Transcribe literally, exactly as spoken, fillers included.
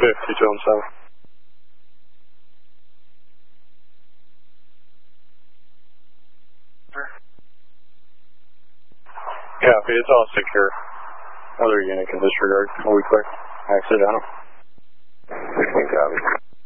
fifty, two one seven. Copy, it's all secure. Other unit can disregard. Are we clear? Accidental. sixteen copy.